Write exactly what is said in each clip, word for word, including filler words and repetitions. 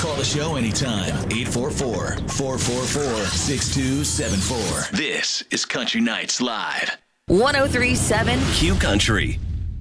Call the show anytime. eight four four, four four four, six two seven four. This is Country Nights Live. one oh three point seven Q Country.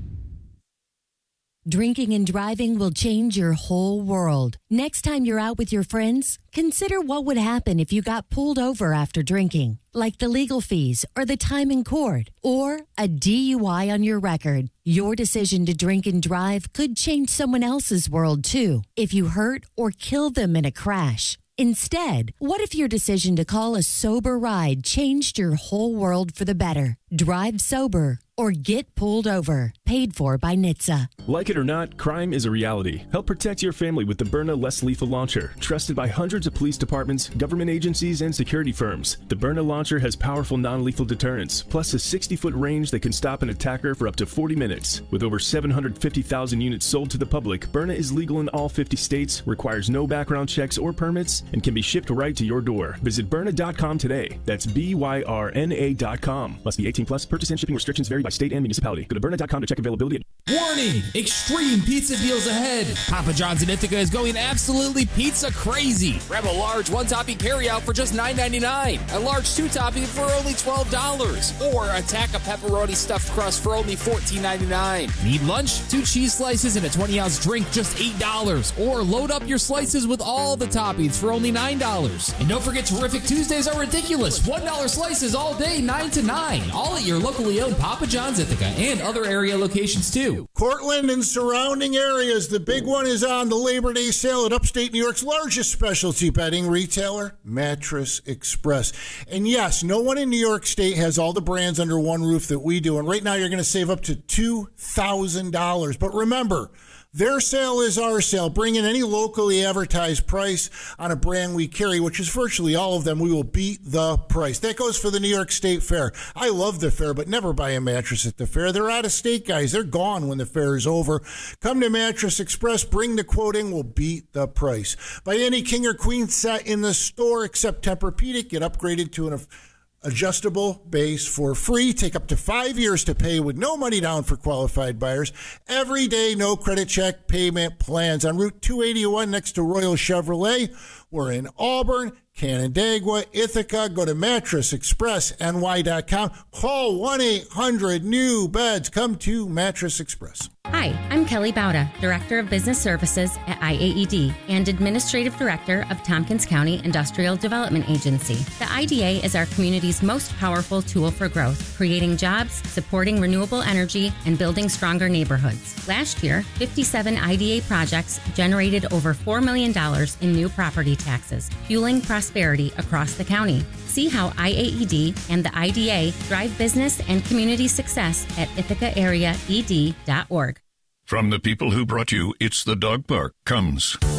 Drinking and driving will change your whole world. Next time you're out with your friends, consider what would happen if you got pulled over after drinking, like the legal fees or the time in court, or a D U I on your record. Your decision to drink and drive could change someone else's world, too, if you hurt or kill them in a crash. Instead, what if your decision to call a sober ride changed your whole world for the better? Drive sober or get pulled over. Paid for by N H T S A. Like it or not, crime is a reality. Help protect your family with the Byrna Less Lethal Launcher, trusted by hundreds of police departments, government agencies, and security firms. The Byrna launcher has powerful non-lethal deterrence, plus a sixty-foot range that can stop an attacker for up to forty minutes. With over seven hundred fifty thousand units sold to the public, Byrna is legal in all fifty states, requires no background checks or permits, and can be shipped right to your door. Visit Byrna dot com today. That's B Y R N A dot com. Must be eighteen plus. Purchase and shipping restrictions vary by state and municipality. Go to Byrna dot com to check availability. Warning! Extreme pizza deals ahead. Papa John's in Ithaca is going absolutely pizza crazy. Grab a large one-topping carryout for just nine ninety-nine. A large two-topping for only twelve dollars. Or attack a pepperoni stuffed crust for only fourteen ninety-nine. Need lunch? Two cheese slices and a twenty-ounce drink, just eight dollars. Or load up your slices with all the toppings for only nine dollars. And don't forget Terrific Tuesdays are ridiculous. one dollar slices all day, nine to nine. All at your locally owned Papa John's Ithaca and other area locations too. Cortland and surrounding areas. The big one is on the Labor Day sale at upstate New York's largest specialty bedding retailer, Mattress Express. And yes, no one in New York State has all the brands under one roof that we do. And right now you're going to save up to two thousand dollars. But remember, their sale is our sale. Bring in any locally advertised price on a brand we carry, which is virtually all of them. We will beat the price. That goes for the New York State Fair. I love the fair, but never buy a mattress at the fair. They're out of state, guys. They're gone when the fair is over. Come to Mattress Express. Bring the quote in. We'll beat the price. Buy any king or queen set in the store except Tempur-Pedic. Get upgraded to an adjustable base for free. Take up to five years to pay with no money down for qualified buyers. Every day, no credit check payment plans. On Route two eighty-one next to Royal Chevrolet. We're in Auburn, Canandaigua, Ithaca. Go to mattress express N Y dot com. Call one eight hundred new beds. Come to Mattress Express. Hi, I'm Kelly Bauda, Director of Business Services at I A E D and Administrative Director of Tompkins County Industrial Development Agency. The I D A is our community's most powerful tool for growth, creating jobs, supporting renewable energy, and building stronger neighborhoods. Last year, fifty-seven I D A projects generated over four million dollars in new property taxes, fueling prosperity across the county. See how I A E D and the I D A drive business and community success at Ithaca Area E D dot org. From the people who brought you It's the Dog Park comes